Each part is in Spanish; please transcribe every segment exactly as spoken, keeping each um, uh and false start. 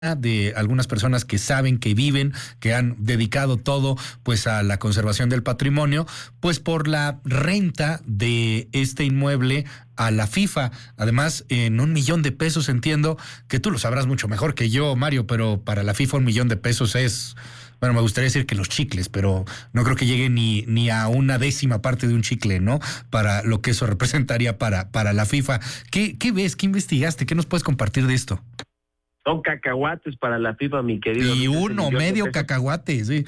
de algunas personas que saben, que viven, que han dedicado todo pues a la conservación del patrimonio, pues por la renta de este inmueble a la FIFA. Además, en un millón de pesos, entiendo que tú lo sabrás mucho mejor que yo, Mario, pero para la FIFA un millón de pesos es, bueno, me gustaría decir que los chicles, pero no creo que llegue ni, ni a una décima parte de un chicle, ¿no? Para lo que eso representaría para, para la FIFA. ¿Qué, qué ves? ¿Qué investigaste? ¿Qué nos puedes compartir de esto? Son cacahuates para la FIFA, mi querido. Y uno, medio cacahuate, sí.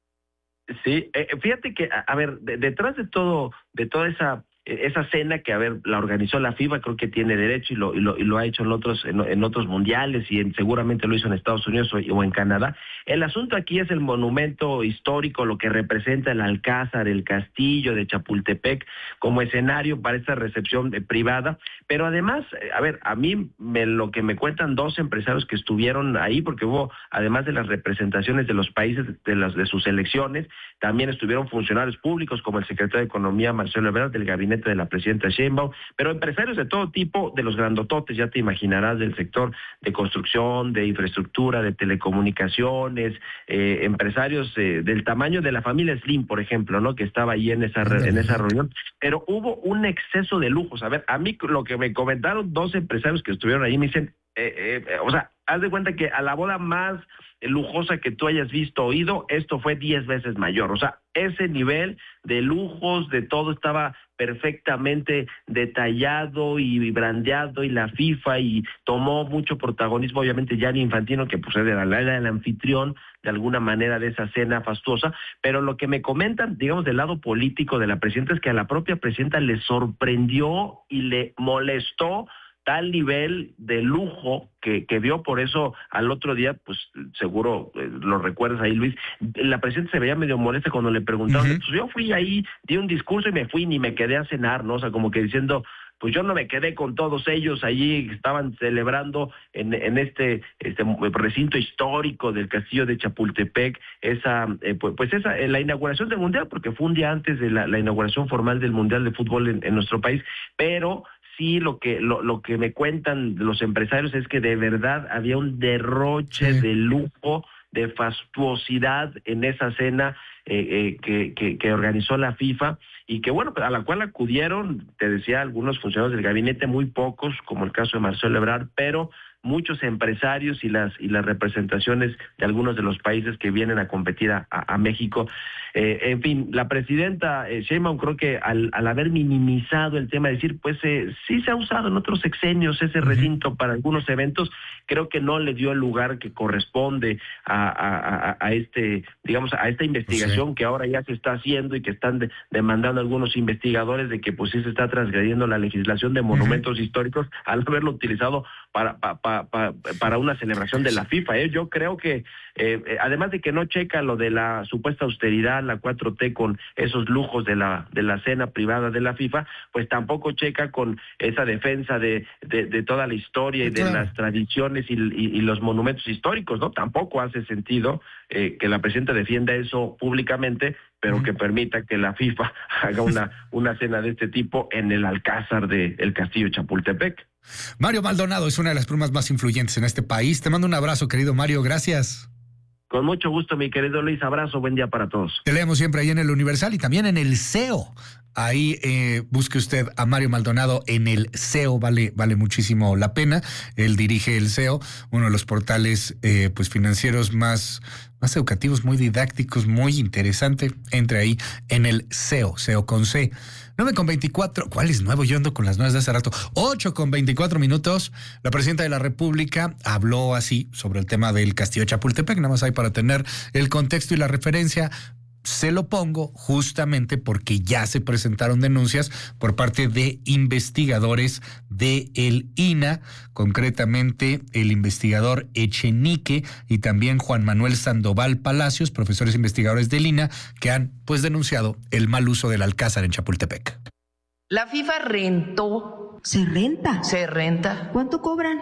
Sí, eh, fíjate que, a, a ver, de, detrás de todo, de toda esa esa cena que, a ver, la organizó la FIFA, creo que tiene derecho y lo y lo, y lo ha hecho en otros en, en otros mundiales y en, seguramente lo hizo en Estados Unidos o, o en Canadá. El asunto aquí es el monumento histórico, lo que representa el Alcázar, el castillo de Chapultepec como escenario para esta recepción eh, privada, pero además, eh, a ver, a mí me, lo que me cuentan dos empresarios que estuvieron ahí, porque hubo, además de las representaciones de los países de las de sus elecciones, también estuvieron funcionarios públicos como el secretario de Economía Marcelo Ebrard, del gabinete de la presidenta Sheinbaum, pero empresarios de todo tipo, de los grandototes, ya te imaginarás, del sector de construcción, de infraestructura, de telecomunicaciones, eh, empresarios eh, del tamaño de la familia Slim, por ejemplo, ¿no? Que estaba ahí en esa re, en esa reunión, pero hubo un exceso de lujos. A ver, a mí lo que me comentaron dos empresarios que estuvieron ahí me dicen, eh, eh, o sea, haz de cuenta que a la boda más lujosa que tú hayas visto o oído, esto fue diez veces mayor. O sea, ese nivel de lujos, de todo estaba perfectamente detallado y brandeado, y la FIFA y tomó mucho protagonismo, obviamente, Gianni Infantino, que pues era el anfitrión de alguna manera de esa cena fastuosa, pero lo que me comentan, digamos, del lado político de la presidenta es que a la propia presidenta le sorprendió y le molestó tal nivel de lujo que, que vio. Por eso al otro día, pues seguro eh, lo recuerdas ahí, Luis, la presidenta se veía medio molesta cuando le preguntaron, uh-huh. pues yo fui ahí, di un discurso y me fui, ni me quedé a cenar, ¿no? O sea, como que diciendo, pues yo no me quedé con todos ellos allí, estaban celebrando en, en este, este recinto histórico del castillo de Chapultepec, esa, eh, pues, pues esa, eh, la inauguración del Mundial, porque fue un día antes de la, la inauguración formal del Mundial de Fútbol en, en nuestro país, pero sí, lo que lo, lo que me cuentan los empresarios es que de verdad había un derroche sí. de lujo, de fastuosidad en esa cena eh, eh, que, que, que organizó la FIFA y que, bueno, a la cual acudieron, te decía, algunos funcionarios del gabinete, muy pocos, como el caso de Marcelo Ebrard, pero muchos empresarios y las y las representaciones de algunos de los países que vienen a competir a, a, a México. Eh, en fin, la presidenta eh, Sheinbaum, creo que al, al haber minimizado el tema, decir, pues eh, sí se ha usado en otros sexenios ese uh-huh. recinto para algunos eventos, creo que no le dio el lugar que corresponde a, a, a, a este, digamos, a esta investigación sí. que ahora ya se está haciendo y que están de, demandando algunos investigadores de que pues sí se está transgrediendo la legislación de monumentos uh-huh. históricos al haberlo utilizado para, para, para, para una celebración de la FIFA. ¿eh? Yo creo que, eh, además de que no checa lo de la supuesta austeridad, la cuatro T con esos lujos de la de la cena privada de la FIFA, pues tampoco checa con esa defensa de, de, de toda la historia y de claro. las tradiciones y, y, y los monumentos históricos, ¿no? Tampoco hace sentido eh, que la presidenta defienda eso públicamente, pero que permita que la FIFA haga una, una cena de este tipo en el Alcázar del Castillo Chapultepec. Mario Maldonado es una de las plumas más influyentes en este país. Te mando un abrazo, querido Mario, gracias. Con mucho gusto, mi querido Luis, abrazo, buen día para todos. Te leemos siempre ahí en el Universal y también en el C E O. Ahí eh, busque usted a Mario Maldonado en el C E O, vale, vale muchísimo la pena. Él dirige el C E O, uno de los portales eh, pues financieros más, más educativos, muy didácticos, muy interesante. Entre ahí en el C E O, C E O con C. nueve con veinticuatro, ¿cuál es nuevo? Yo ando con las nueve de hace rato. ocho con veinticuatro minutos, la presidenta de la República habló así sobre el tema del Castillo de Chapultepec, nada más hay para tener el contexto y la referencia. Se lo pongo justamente porque ya se presentaron denuncias por parte de investigadores de el I N A, concretamente el investigador Echenique y también Juan Manuel Sandoval Palacios, profesores investigadores del I N A, que han pues denunciado el mal uso del Alcázar en Chapultepec. La FIFA rentó. ¿Se renta? Se renta. ¿Cuánto cobran?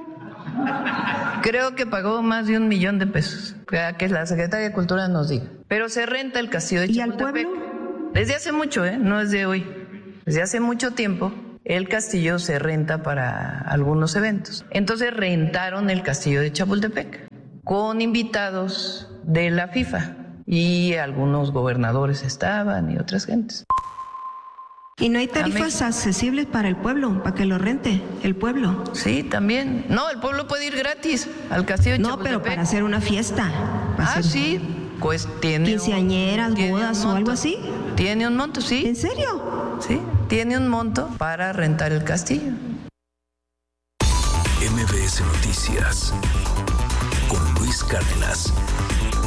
Creo que pagó más de un millón de pesos. Que la Secretaría de Cultura nos diga. Pero se renta el castillo de Chapultepec. ¿Y al pueblo? Desde hace mucho, ¿eh? No es de hoy. Desde hace mucho tiempo el castillo se renta para algunos eventos. Entonces rentaron el castillo de Chapultepec con invitados de la FIFA y algunos gobernadores estaban y otras gentes. ¿Y no hay tarifas accesibles para el pueblo, para que lo rente el pueblo? Sí, también. No, el pueblo puede ir gratis al castillo de no, Chapultepec. No, pero para hacer una fiesta. Ah, hacer... sí. Pues tiene quinceañeras, un, bodas o algo así. Tiene un monto, sí. ¿En serio? Sí, tiene un monto para rentar el castillo. M B S Noticias con Luis Cárdenas.